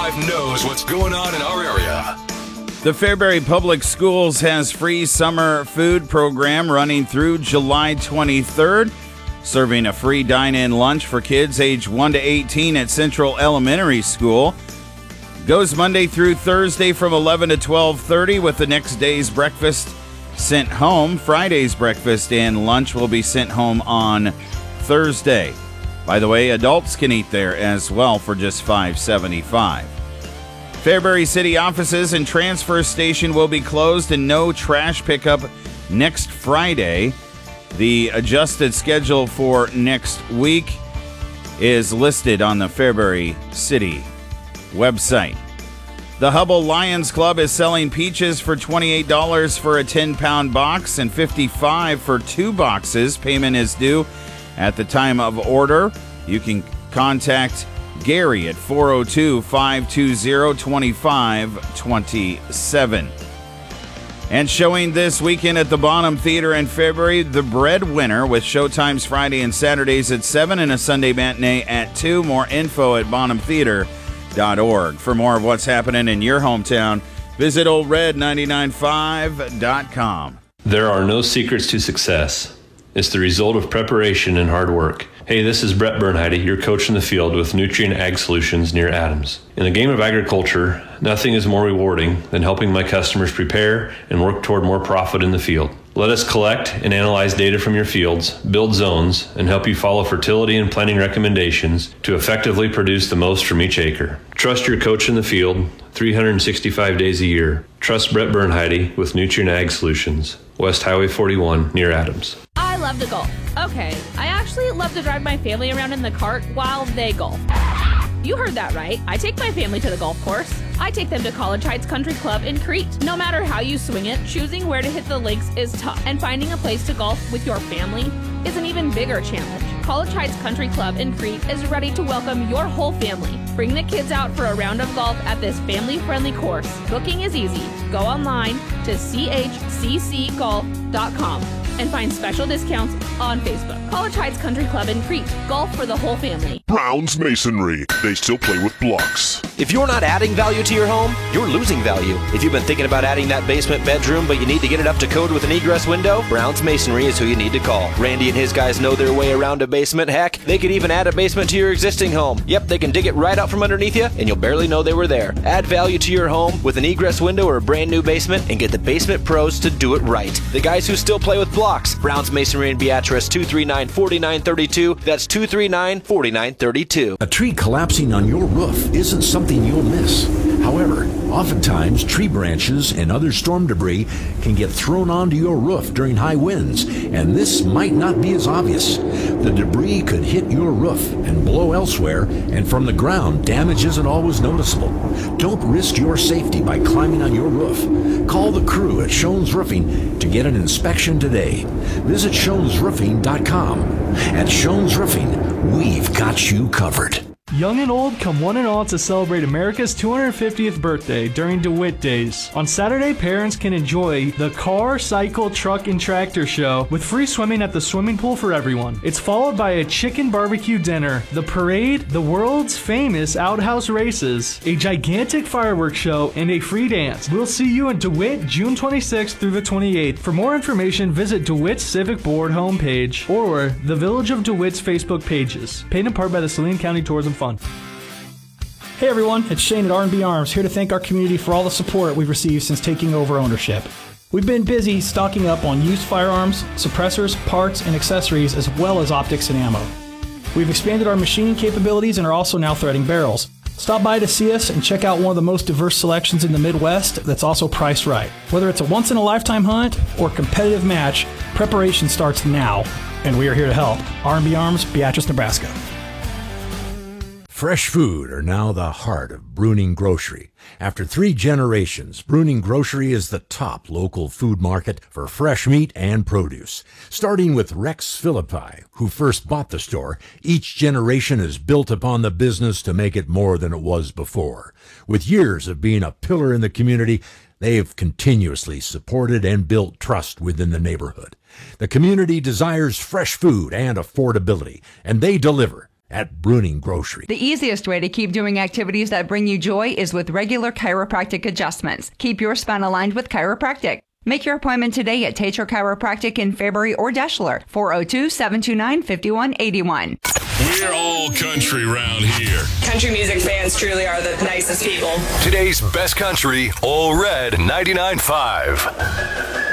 95 knows what's going on in our area. The Fairbury Public Schools has free summer food program running through July 23rd, serving a free dine-in lunch for kids age 1 to 18 at Central Elementary School. Goes Monday through Thursday from 11 to 12:30 with the next day's breakfast sent home. Friday's breakfast and lunch will be sent home on Thursday. By the way, adults can eat there as well for just $5.75. Fairbury City offices and transfer station will be closed and no trash pickup next Friday. The adjusted schedule for next week is listed on the Fairbury City website. The Hubble Lions Club is selling peaches for $28 for a 10-pound box and $55 for 2 boxes. Payment is due at the time of order. You can contact Gary at 402-520-2527. And showing this weekend at the Bonham Theater in Fairbury, The Breadwinner, with showtimes Friday and Saturdays at 7 and a Sunday matinee at 2. More info at bonhamtheater.org. For more of what's happening in your hometown, visit oldred995.com. There are no secrets to success. It's the result of preparation and hard work. Hey, this is Brett Bernheide, your coach in the field with Nutrient Ag Solutions near Adams. In the game of agriculture, nothing is more rewarding than helping my customers prepare and work toward more profit in the field. Let us collect and analyze data from your fields, build zones, and help you follow fertility and planting recommendations to effectively produce the most from each acre. Trust your coach in the field 365 days a year. Trust Brett Bernheide with Nutrient Ag Solutions, West Highway 41 near Adams. I love to golf. Okay, I actually love to drive my family around in the cart while they golf. You heard that right. I take my family to the golf course. I take them to College Heights Country Club in Crete. No matter how you swing it, choosing where to hit the links is tough, and finding a place to golf with your family is an even bigger challenge. College Heights Country Club in Crete is ready to welcome your whole family. Bring the kids out for a round of golf at this family-friendly course. Booking is easy. Go online to chccgolf.com and find special discounts on Facebook. College Heights Country Club in Crete. Golf for the whole family. Brown's Masonry. They still play with blocks. If you're not adding value to your home, you're losing value. If you've been thinking about adding that basement bedroom, but you need to get it up to code with an egress window, Brown's Masonry is who you need to call. Randy and his guys know their way around a basement. Heck, they could even add a basement to your existing home. Yep, they can dig it right out from underneath you, and you'll barely know they were there. Add value to your home with an egress window or a brand new basement, and get the basement pros to do it right. The guys who still play with blocks. Brown's Masonry in Beatrice, 239-4932. That's 239-4932. A tree collapsing on your roof isn't something you'll miss. However, oftentimes tree branches and other storm debris can get thrown onto your roof during high winds, and this might not be as obvious. The debris could hit your roof and blow elsewhere, and from the ground, damage isn't always noticeable. Don't risk your safety by climbing on your roof. Call the crew at Schoen's Roofing to get an inspection today. Visit SchoensRoofing.com. At Schoen's Roofing, we've got you covered. Young and old come one and all to celebrate America's 250th birthday during DeWitt Days. On Saturday, parents can enjoy the car, cycle, truck, and tractor show with free swimming at the swimming pool for everyone. It's followed by a chicken barbecue dinner, the parade, the world's famous outhouse races, a gigantic fireworks show, and a free dance. We'll see you in DeWitt June 26th through the 28th. For more information, visit DeWitt's Civic Board homepage or the Village of DeWitt's Facebook pages. Paid in part by the Saline County Tourism Fund. Hey everyone, it's Shane at R&B Arms, here to thank our community for all the support we've received since taking over ownership. We've been busy stocking up on used firearms, suppressors, parts, and accessories, as well as optics and ammo. We've expanded our machining capabilities and are also now threading barrels. Stop by to see us and check out one of the most diverse selections in the Midwest that's also priced right. Whether it's a once-in-a-lifetime hunt or competitive match, preparation starts now, and we are here to help. R&B Arms, Beatrice, Nebraska. Fresh food are now the heart of Bruning Grocery. After 3 generations, Bruning Grocery is the top local food market for fresh meat and produce. Starting with Rex Philippi, who first bought the store, each generation has built upon the business to make it more than it was before. With years of being a pillar in the community, they have continuously supported and built trust within the neighborhood. The community desires fresh food and affordability, and they deliver. at Bruning Grocery. The easiest way to keep doing activities that bring you joy is with regular chiropractic adjustments. Keep your spine aligned with chiropractic. Make your appointment today at Tatro Chiropractic in Fairbury or Deschler, 402-729-5181. We're all country round here. Country music fans truly are the nicest people. Today's best country, All Red 99.5.